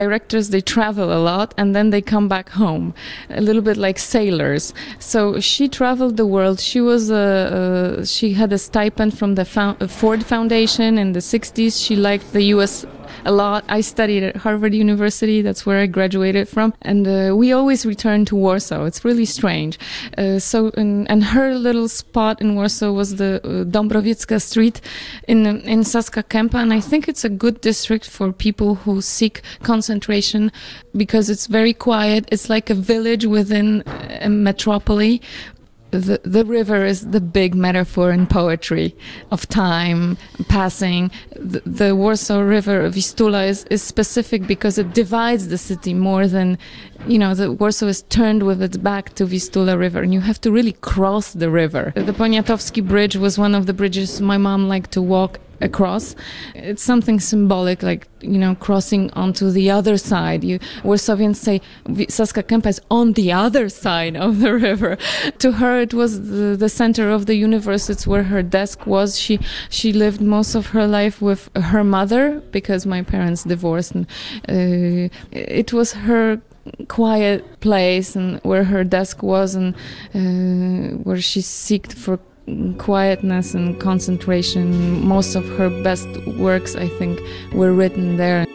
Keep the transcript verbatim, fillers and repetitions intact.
Directors, they travel a lot and then they come back home, a little bit like sailors. So she traveled the world. She was a, uh, she had a stipend from the Ford Foundation in the sixties. She liked the U S a lot. I studied at Harvard University. That's where I graduated from. And uh, we always return to Warsaw. It's really strange. Uh, so, and, and her little spot in Warsaw was the uh, Dąbrowiecka Street in in Saska Kępa. And I think it's a good district for people who seek concentration because it's very quiet. It's like a village within a metropolis. The, the river is the big metaphor in poetry of time passing. The, the Warsaw River, Vistula, is, is specific because it divides the city more than, you know, the Warsaw is turned with its back to Vistula River, and you have to really cross the river. The Poniatowski Bridge was one of the bridges my mom liked to walk across. It's something symbolic, like, you know, crossing onto the other side. You, Warsawians say Saska Kępa is on the other side of the river. To her, it was the, the center of the universe. It's where her desk was. She she lived most of her life with her mother because my parents divorced, and uh, it was her quiet place and where her desk was, and uh, where she seeked for quietness and concentration. Most of her best works, I think, were written there.